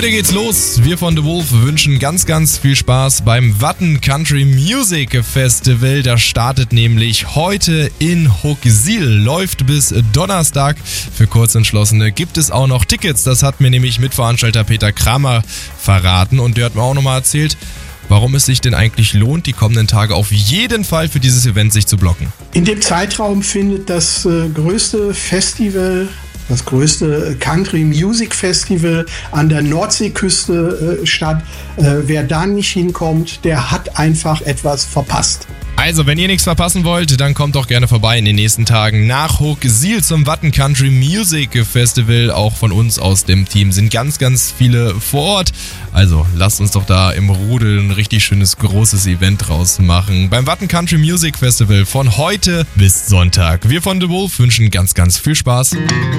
Heute geht's los. Wir von The Wolf wünschen ganz, ganz viel Spaß beim Watten Country Music Festival. Das startet nämlich heute in Hooksiel, läuft bis Donnerstag. Für Kurzentschlossene gibt es auch noch Tickets. Das hat mir nämlich Mitveranstalter Peter Kramer verraten und der hat mir auch nochmal erzählt, warum es sich denn eigentlich lohnt, die kommenden Tage auf jeden Fall für dieses Event sich zu blocken. In dem Zeitraum findet das größte Festival, das größte Country Music Festival an der Nordseeküste statt. Wer da nicht hinkommt, der hat einfach etwas verpasst. Also, wenn ihr nichts verpassen wollt, dann kommt doch gerne vorbei in den nächsten Tagen nach Hooksiel zum Watten Country Music Festival. Auch von uns aus dem Team sind ganz, ganz viele vor Ort. Also, lasst uns doch da im Rudel ein richtig schönes, großes Event draus machen. Beim Watten Country Music Festival von heute bis Sonntag. Wir von The Wolf wünschen ganz, ganz viel Spaß.